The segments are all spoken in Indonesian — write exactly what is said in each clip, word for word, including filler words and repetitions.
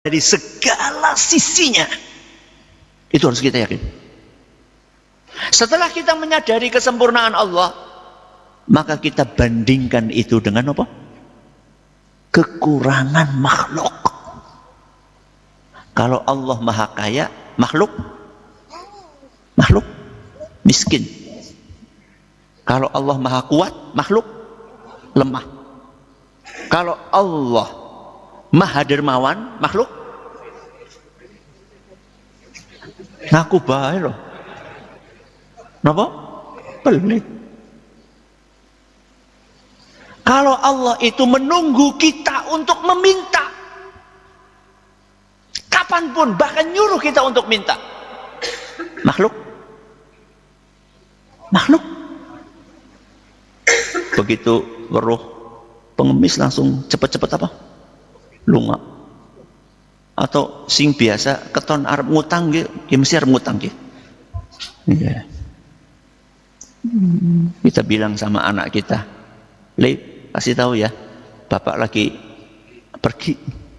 dari segala sisinya. Itu harus kita yakin. Setelah kita menyadari kesempurnaan Allah, maka kita bandingkan itu dengan apa? Kekurangan makhluk. Kalau Allah maha kaya, makhluk makhluk miskin. Kalau Allah maha kuat, makhluk lemah. Kalau Allah maha dermawan, makhluk ngaku bae loh. Napa? Pelit. Kalau Allah itu menunggu kita untuk meminta, kapanpun, bahkan nyuruh kita untuk minta, makhluk makhluk begitu weruh pengemis langsung cepet-cepet apa? Lunga. Atau sing biasa keton arep ngutang nggih, ya mesti arep ngutang nggih. Iya. Kita bilang sama anak kita, "Le, kasih tahu ya, bapak lagi pergi."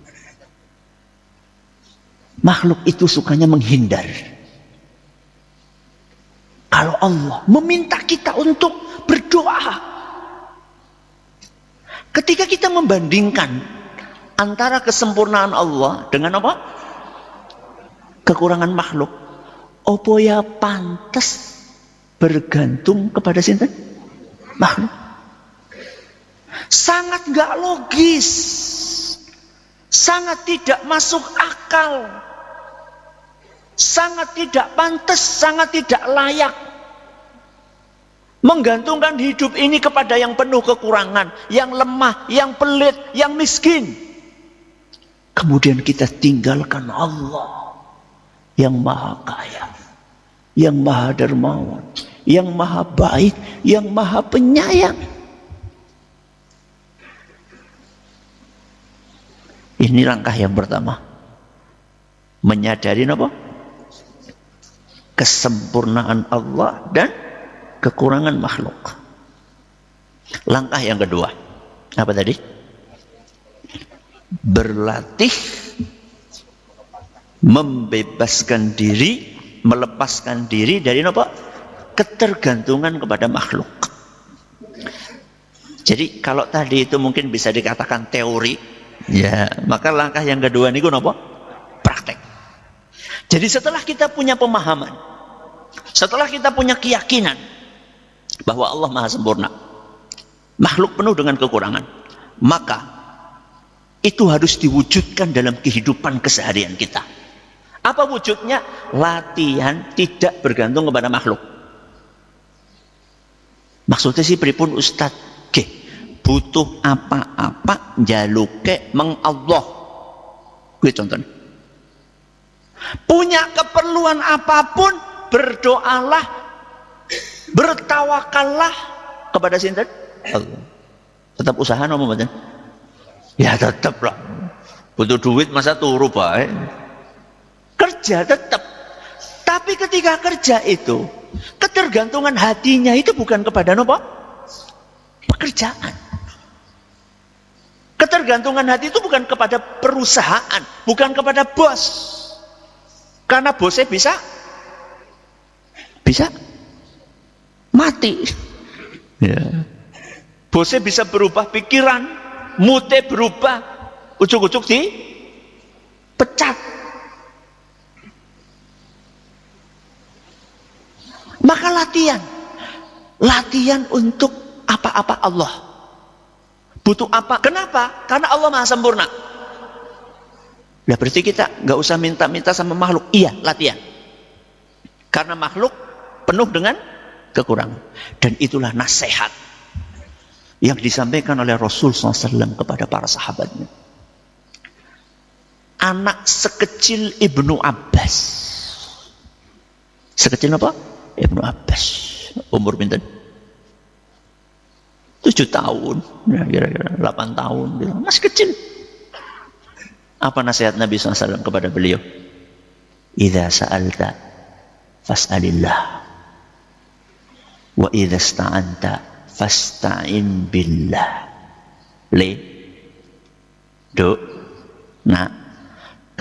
Makhluk itu sukanya menghindar. Kalau Allah meminta kita untuk berdoa, ketika kita membandingkan antara kesempurnaan Allah dengan apa? Kekurangan makhluk. Opo ya pantas bergantung kepada sinten? Makhluk. Sangat gak logis. Sangat tidak masuk akal. Sangat tidak pantas, sangat tidak layak menggantungkan hidup ini kepada yang penuh kekurangan, yang lemah, yang pelit, yang miskin. Kemudian kita tinggalkan Allah yang maha kaya, yang maha dermawan, yang maha baik, yang maha penyayang. Ini langkah yang pertama. Menyadari apa? Kesempurnaan Allah dan kekurangan makhluk. Langkah yang kedua, apa tadi? Berlatih membebaskan diri, melepaskan diri dari apa? Ketergantungan kepada makhluk. Jadi kalau tadi itu mungkin bisa dikatakan teori, ya, maka langkah yang kedua ini apa? Praktek. Jadi setelah kita punya pemahaman, setelah kita punya keyakinan bahwa Allah maha sempurna, makhluk penuh dengan kekurangan, maka itu harus diwujudkan dalam kehidupan keseharian kita. Apa wujudnya? Latihan tidak bergantung kepada makhluk. Maksudnya sih pripun Ustaz? Oke, butuh apa-apa njaluke meng Allah. Gue contohnya. Punya keperluan apapun, berdoalah, bertawakallah kepada sinten? Allah. Tetap usaha nopo mboten? Ya tetap lah. Butuh duit masa turu bae. Kerja tetap. Tapi ketika kerja itu, ketergantungan hatinya itu bukan kepada nopo? Pekerjaan. Ketergantungan hati itu bukan kepada perusahaan, bukan kepada bos. Karena bosnya bisa bisa mati. Ya. Bosnya bisa berubah pikiran, mute berubah, ujuk-ujuk di pecat. Maka latihan, latihan untuk apa-apa Allah. Butuh apa? Kenapa? Karena Allah maha sempurna. Nah berarti kita nggak usah minta-minta sama makhluk. Iya, latihan. Karena makhluk penuh dengan kekurangan. Dan itulah nasihat yang disampaikan oleh Rasul shallallahu alaihi wasallam kepada para sahabatnya. Anak sekecil Ibnu Abbas. Sekecil apa? Ibnu Abbas. Umur pinten? Tujuh tahun. Ya, kira-kira delapan tahun. Masih kecil. Apa nasihat Nabi shallallahu alaihi wasallam kepada beliau? Idza sa'alta fas'alillah wa idza ista'anta fasta'in billah. Le, do, nak,